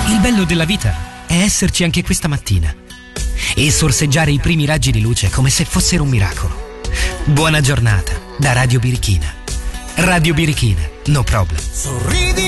Il bello della vita è esserci anche questa mattina e sorseggiare i primi raggi di luce come se fossero un miracolo. Buona giornata da Radio Birichina. Radio Birichina, no problem. Sorridi